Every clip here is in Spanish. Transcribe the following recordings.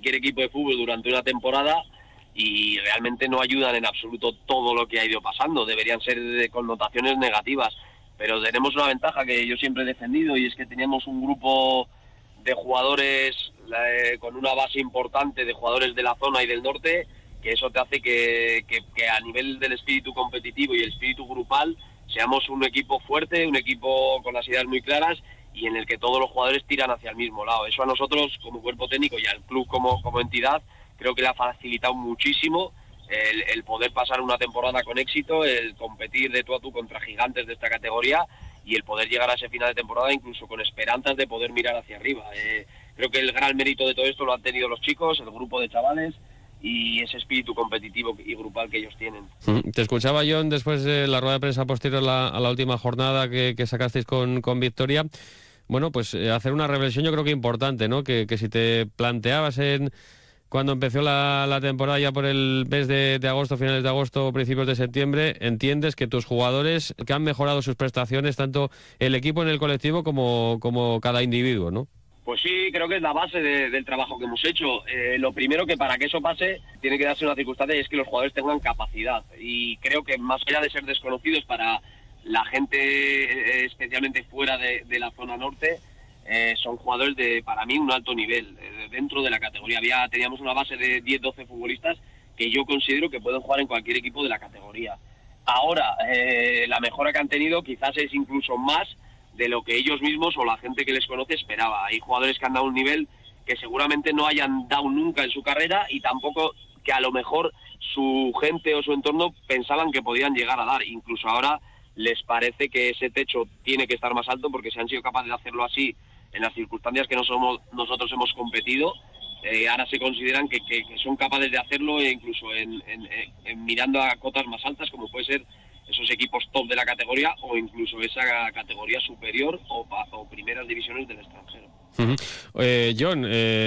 cualquier equipo de fútbol durante una temporada y realmente no ayudan en absoluto todo lo que ha ido pasando. Deberían ser de connotaciones negativas, pero tenemos una ventaja que yo siempre he defendido, y es que tenemos un grupo de jugadores con una base importante de jugadores de la zona y del norte, que eso te hace que a nivel del espíritu competitivo y el espíritu grupal seamos un equipo fuerte, un equipo con las ideas muy claras y en el que todos los jugadores tiran hacia el mismo lado. Eso a nosotros como cuerpo técnico y al club como entidad creo que le ha facilitado muchísimo el poder pasar una temporada con éxito, el competir de tú a tú contra gigantes de esta categoría y el poder llegar a ese final de temporada incluso con esperanzas de poder mirar hacia arriba. Creo que el gran mérito de todo esto lo han tenido los chicos, el grupo de chavales y ese espíritu competitivo y grupal que ellos tienen. Te escuchaba, John, después de la rueda de prensa posterior a la última jornada que sacasteis con Victoria. Bueno, pues hacer una reflexión yo creo que importante, ¿no? Que si te planteabas cuando empezó la temporada ya por el mes de agosto, finales de agosto, principios de septiembre, entiendes que tus jugadores que han mejorado sus prestaciones, tanto el equipo en el colectivo como cada individuo, ¿no? Pues sí, creo que es la base del trabajo que hemos hecho. Lo primero que para que eso pase tiene que darse una circunstancia y es que los jugadores tengan capacidad. Y creo que más allá de ser desconocidos para la gente, especialmente fuera de la zona norte, son jugadores de, para mí, un alto nivel dentro de la categoría. Teníamos una base de 10-12 futbolistas que yo considero que pueden jugar en cualquier equipo de la categoría. Ahora, la mejora que han tenido quizás es incluso más de lo que ellos mismos o la gente que les conoce esperaba. Hay jugadores que han dado un nivel que seguramente no hayan dado nunca en su carrera y tampoco que a lo mejor su gente o su entorno pensaban que podían llegar a dar. Incluso ahora les parece que ese techo tiene que estar más alto porque si han sido capaces de hacerlo así en las circunstancias que nosotros hemos competido, ahora se consideran que son capaces de hacerlo incluso en mirando a cotas más altas como puede ser esos equipos top de la categoría o incluso esa categoría superior o primeras divisiones del extranjero. John,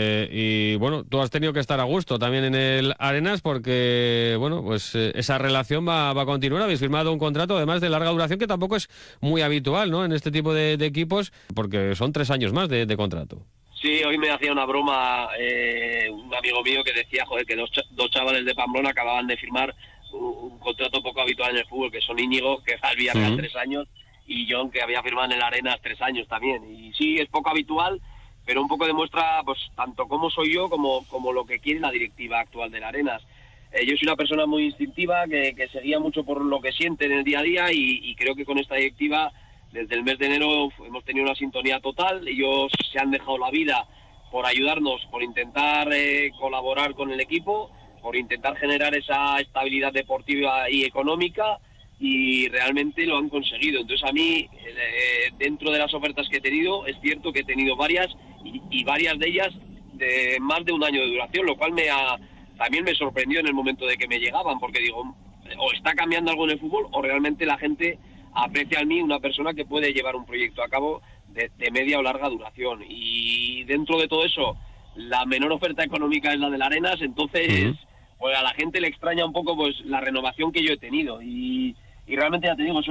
y bueno, tú has tenido que estar a gusto también en el Arenas porque, bueno, pues esa relación va a continuar. Habéis firmado un contrato además de larga duración que tampoco es muy habitual, ¿no? En este tipo de equipos porque son 3 años más de contrato. Sí, hoy me hacía una broma un amigo mío que decía, joder, que dos chavales de Pamplona acababan de firmar un contrato poco habitual en el fútbol, que son Íñigo, que va al Villarreal 3 años, y John, que había firmado en el Arenas 3 años también. Y sí, es poco habitual, pero un poco demuestra pues tanto cómo soy yo como lo que quiere la directiva actual del Arenas. Yo soy una persona muy instintiva, que seguía mucho por lo que siente en el día a día, y creo que con esta directiva, desde el mes de enero, hemos tenido una sintonía total. Ellos se han dejado la vida por ayudarnos, por intentar colaborar con el equipo, por intentar generar esa estabilidad deportiva y económica, y realmente lo han conseguido. Entonces a mí, dentro de las ofertas que he tenido, es cierto que he tenido varias, y varias de ellas de más de un año de duración, lo cual también me sorprendió en el momento de que me llegaban, porque digo, o está cambiando algo en el fútbol, o realmente la gente aprecia a mí una persona que puede llevar un proyecto a cabo de media o larga duración. Y dentro de todo eso, la menor oferta económica es la del Arenas, entonces pues a la gente le extraña un poco pues la renovación que yo he tenido, y realmente ya te digo,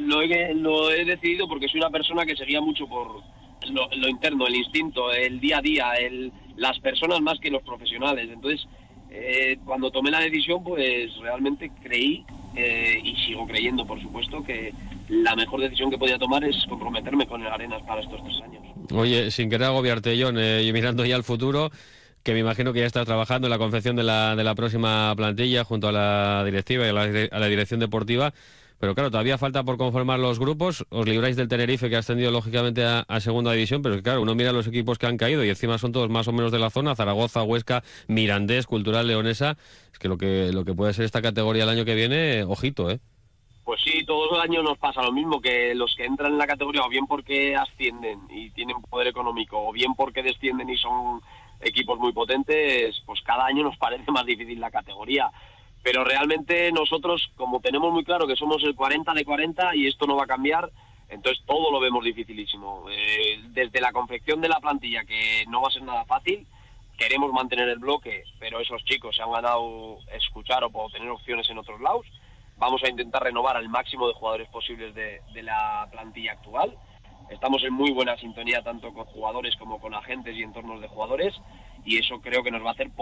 lo he decidido porque soy una persona que seguía mucho por lo interno, el instinto, el día a día, las personas más que los profesionales. Entonces cuando tomé la decisión pues realmente creí, y sigo creyendo por supuesto, que la mejor decisión que podía tomar es comprometerme con el Arenas para estos 3 años. Oye, sin querer agobiarte, John, y mirando ya al futuro, que me imagino que ya estás trabajando en la confección de la próxima plantilla junto a la directiva y a la dirección deportiva, pero claro, todavía falta por conformar los grupos. Os libráis del Tenerife, que ha ascendido lógicamente a segunda división, pero claro, uno mira los equipos que han caído y encima son todos más o menos de la zona: Zaragoza, Huesca, Mirandés, Cultural Leonesa. Es que lo que puede ser esta categoría el año que viene, ojito, ¿eh? Pues sí, todos los años nos pasa lo mismo, que los que entran en la categoría, o bien porque ascienden y tienen poder económico, o bien porque descienden y son equipos muy potentes, pues cada año nos parece más difícil la categoría. Pero realmente nosotros, como tenemos muy claro que somos el 40 de 40 y esto no va a cambiar, entonces todo lo vemos dificilísimo. Desde la confección de la plantilla, que no va a ser nada fácil, queremos mantener el bloque, pero esos chicos se han ganado escuchar o tener opciones en otros lados. Vamos a intentar renovar al máximo de jugadores posibles de la plantilla actual. Estamos en muy buena sintonía tanto con jugadores como con agentes y entornos de jugadores, y eso creo que nos va a hacer